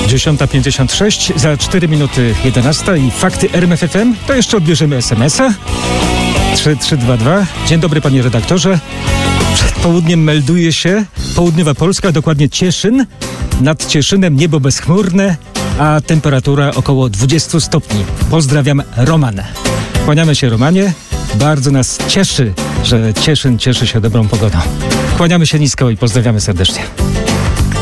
10:56, za 4 minuty 11 i fakty RMFFM. To jeszcze odbierzemy SMS-a. 3322. Dzień dobry, panie redaktorze. Przed południem melduje się południowa Polska, dokładnie Cieszyn. Nad Cieszynem niebo bezchmurne, a temperatura około 20 stopni. Pozdrawiam, Roman. Kłaniamy się, Romanie. Bardzo nas cieszy, że Cieszyn cieszy się dobrą pogodą. Kłaniamy się nisko i pozdrawiamy serdecznie.